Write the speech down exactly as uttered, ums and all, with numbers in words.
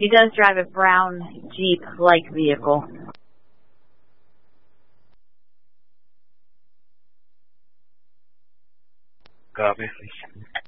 He does drive a brown Jeep-like vehicle. Copy.